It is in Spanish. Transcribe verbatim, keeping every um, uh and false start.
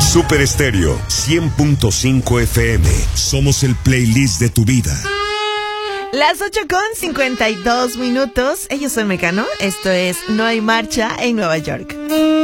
Super Estéreo cien punto cinco F M. Somos el playlist de tu vida. Las ocho con cincuenta y dos minutos. Ellos son Mecano. Esto es No hay marcha en Nueva York.